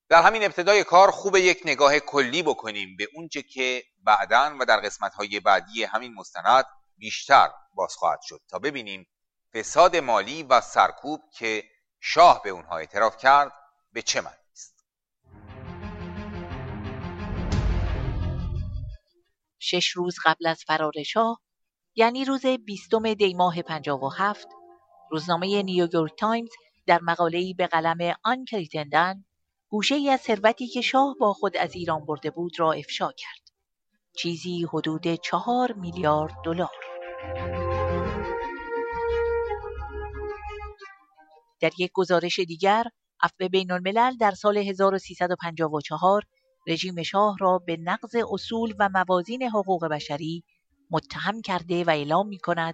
در همین ابتدای کار خوب یک نگاه کلی بکنیم به اونچه که بعداً و در قسمت‌های بعدی همین مستند بیشتر باز خواهد شد تا ببینیم فساد مالی و سرکوب که شاه به اونها اعتراف کرد به چه معنی است. 6 روز قبل از فرار شاه، یعنی روز 20 دی ماه 57، روزنامه نیویورک تایمز در مقاله‌ای به قلم آن کریتندن گوشه‌ای از ثروتی که شاه با خود از ایران برده بود را افشا کرد. چیزی حدود 4 میلیارد دلار. در یک گزارش دیگر، عفو بین‌الملل در سال 1354 رژیم شاه را به نقض اصول و موازین حقوق بشری متهم کرده و اعلام می‌کند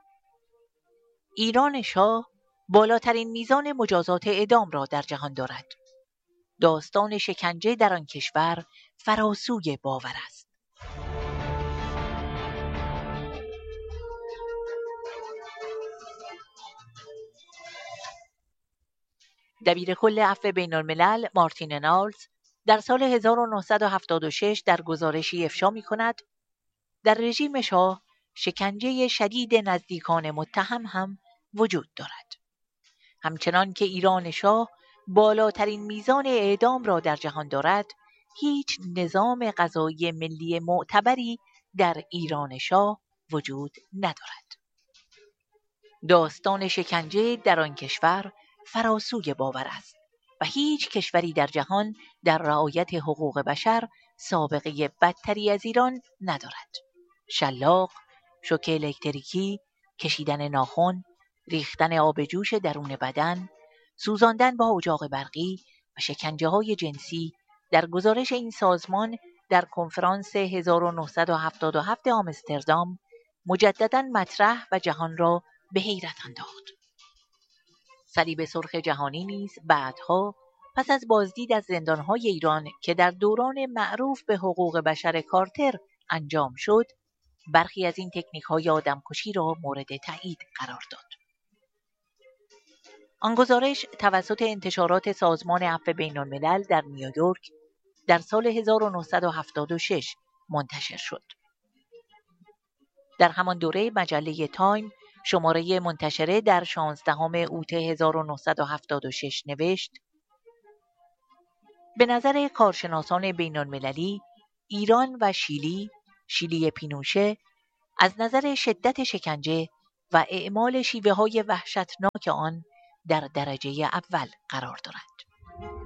ایران شاه بالاترین میزان مجازات اعدام را در جهان دارد. داستان شکنجه در آن کشور فراسوی باور است. دبیر کل عفو بین‌الملل مارتین نالز در سال 1976 در گزارشی افشا می‌کند در رژیم شاه شکنجه شدید نزدیکان متهم هم وجود دارد. همچنان که ایران شاه بالاترین میزان اعدام را در جهان دارد، هیچ نظام قضایی ملی معتبری در ایران شاه وجود ندارد. داستان شکنجه در آن کشور فراسوی باور است و هیچ کشوری در جهان در رعایت حقوق بشر سابقه بدتری از ایران ندارد. شلاق، شوک الکتریکی، کشیدن ناخن، ریختن آب جوش درون بدن، سوزاندن با اجاق برقی و شکنجه‌های جنسی در گزارش این سازمان در کنفرانس 1977 آمستردام مجدداً مطرح و جهان را به حیرت انداخت. صلیب سرخ جهانی نیز بعدها پس از بازدید از زندان‌های ایران که در دوران معروف به حقوق بشر کارتر انجام شد، برخی از این تکنیک‌های آدمکشی را مورد تایید قرار داد. آن گزارش توسط انتشارات سازمان عفو بین‌الملل در نیویورک در سال 1976 منتشر شد. در همان دوره مجله تایم شماره منتشره در 16 اوت 1976 نوشت: به نظر کارشناسان بین‌المللی، ایران و شیلی پینوشه از نظر شدت شکنجه و اعمال شیوه‌های وحشتناک آن در درجه اول قرار دارند.